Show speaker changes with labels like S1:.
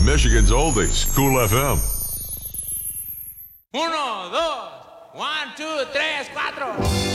S1: Michigan's oldies, Cool FM.
S2: 1, 2, 1, 2, 3, 4.